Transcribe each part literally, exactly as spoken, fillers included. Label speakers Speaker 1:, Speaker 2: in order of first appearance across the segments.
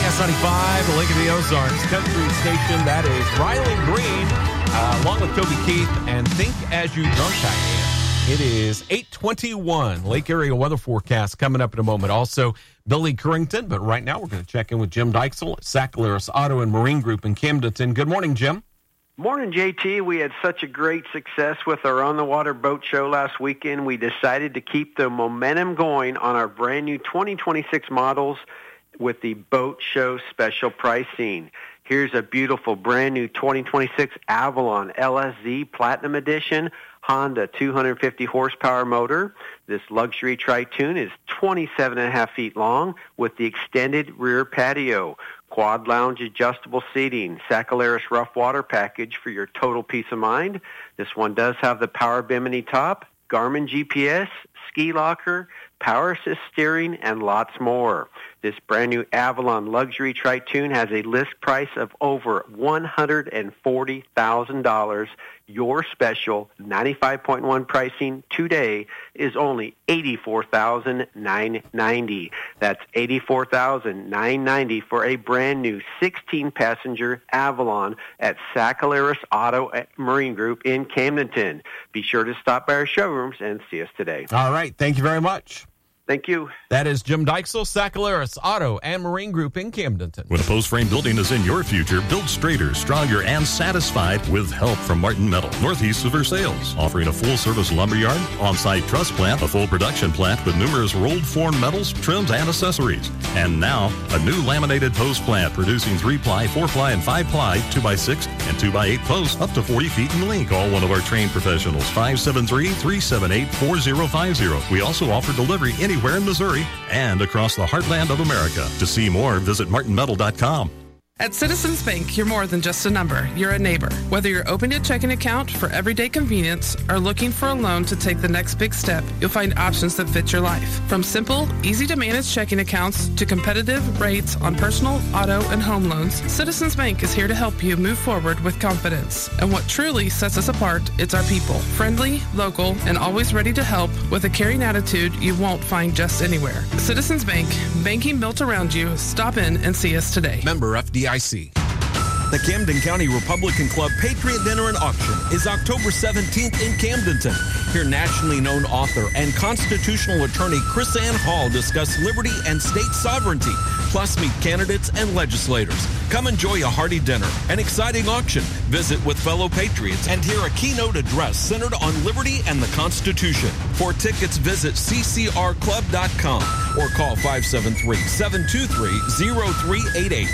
Speaker 1: Gas ninety-five, the Lake of the Ozarks country station. That is Riley Green, uh, along with Toby Keith, and Think As You Drunk Pack. It is eight twenty-one. Lake area weather forecast coming up in a moment. Also, Billy Currington, but right now we're going to check in with Jim Dykesel at Sacalaris Auto and Marine Group in Camdenton. Good morning, Jim.
Speaker 2: Morning, J T. We had such a great success with our on-the-water boat show last weekend. We decided to keep the momentum going on our brand new twenty twenty-six models with the boat show special pricing. Here's a beautiful brand new twenty twenty-six Avalon L S Z Platinum Edition Honda two hundred fifty horsepower motor. This luxury Tritoon is twenty-seven and a half feet long with the extended rear patio. Quad lounge adjustable seating, Sacalaris rough water package for your total peace of mind. This one does have the power bimini top, Garmin G P S, ski locker, power assist steering, and lots more. This brand new Avalon luxury Tritoon has a list price of over one hundred forty thousand dollars. Your special ninety-five point one pricing today is only eighty-four thousand nine hundred ninety dollars. That's eighty-four thousand nine hundred ninety dollars for a brand new sixteen passenger Avalon at Sacalaris Auto at Marine Group in Camdenton. Be sure to stop by our showrooms and see us today.
Speaker 1: All right. Thank you very much.
Speaker 2: Thank you.
Speaker 1: That is Jim Dykesel, Sacalaris Auto and Marine Group in Camdenton.
Speaker 3: When a post-frame building is in your future, build straighter, stronger, and satisfied with help from Martin Metal, northeast of Versailles, offering a full-service lumberyard, on-site truss plant, a full production plant with numerous rolled form metals, trims, and accessories. And now, a new laminated post plant producing three-ply, four-ply, and five-ply, two by six, and two by eight posts up to forty feet in length. Call one of our trained professionals, five seven three, three seven eight, four zero five zero. We also offer delivery anywhere in Missouri and across the heartland of America. To see more, visit martin metal dot com.
Speaker 4: At Citizens Bank, you're more than just a number. You're a neighbor. Whether you're opening a checking account for everyday convenience or looking for a loan to take the next big step, you'll find options that fit your life. From simple, easy-to-manage checking accounts to competitive rates on personal, auto, and home loans, Citizens Bank is here to help you move forward with confidence. And what truly sets us apart, it's our people. Friendly, local, and always ready to help with a caring attitude you won't find just anywhere. Citizens Bank, banking built around you. Stop in and see us today.
Speaker 5: Member F D I C. The Camden County Republican Club Patriot Dinner and Auction is October seventeenth in Camdenton. Here, nationally known author and constitutional attorney Chris Ann Hall discuss liberty and state sovereignty, plus meet candidates and legislators. Come enjoy a hearty dinner, an exciting auction, visit with fellow patriots, and hear a keynote address centered on liberty and the Constitution. For tickets, visit c c r club dot com or call five seven three, seven two three, zero three eight eight.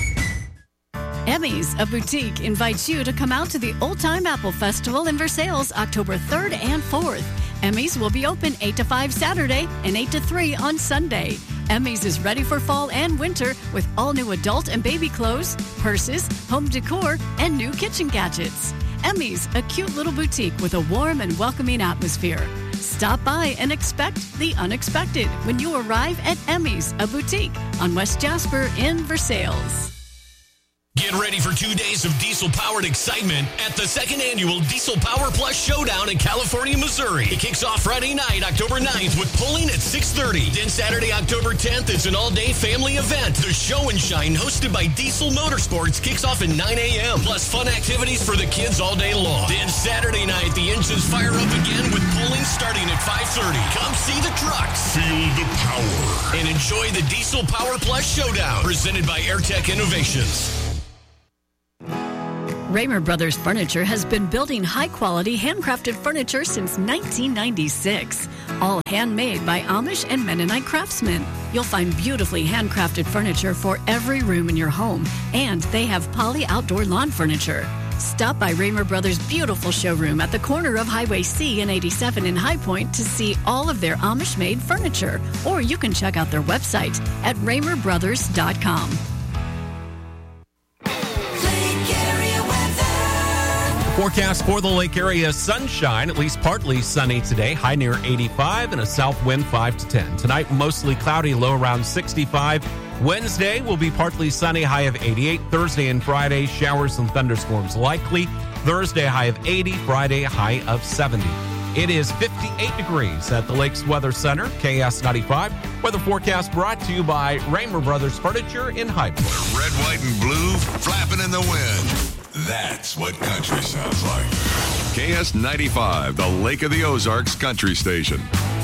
Speaker 6: Emmy's, a boutique, invites you to come out to the Old Time Apple Festival in Versailles October third and fourth. Emmy's will be open eight to five Saturday and eight to three on Sunday. Emmy's is ready for fall and winter with all new adult and baby clothes, purses, home decor, and new kitchen gadgets. Emmy's, a cute little boutique with a warm and welcoming atmosphere. Stop by and expect the unexpected when you arrive at Emmy's, a boutique on West Jasper in Versailles.
Speaker 7: Get ready for two days of diesel-powered excitement at the second annual Diesel Power Plus Showdown in California, Missouri. It kicks off Friday night, October ninth, with pulling at six thirty. Then Saturday, October tenth, it's an all-day family event. The Show and Shine, hosted by Diesel Motorsports, kicks off at nine a.m. Plus fun activities for the kids all day long. Then Saturday night, the engines fire up again with pulling starting at five thirty. Come see the trucks, feel the power, and enjoy the Diesel Power Plus Showdown, presented by AirTech Innovations.
Speaker 6: Raymer Brothers Furniture has been building high-quality handcrafted furniture since nineteen ninety-six. All handmade by Amish and Mennonite craftsmen. You'll find beautifully handcrafted furniture for every room in your home, and they have Poly outdoor lawn furniture. Stop by Raymer Brothers' beautiful showroom at the corner of Highway C and eighty-seven in High Point to see all of their Amish-made furniture, or you can check out their website at raymer brothers dot com.
Speaker 1: Forecast for the lake area, sunshine, at least partly sunny today, high near eighty-five, and a south wind five to ten. Tonight, mostly cloudy, low around sixty-five. Wednesday will be partly sunny, high of eighty-eight. Thursday and Friday, showers and thunderstorms likely. Thursday, high of eighty. Friday, high of seventy. It is fifty-eight degrees at the Lakes Weather Center, K S ninety-five. Weather forecast brought to you by Raymer Brothers Furniture in High Point.
Speaker 8: Red, white, and blue flapping in the wind. That's what country sounds like. K S ninety-five, the Lake of the Ozarks country station.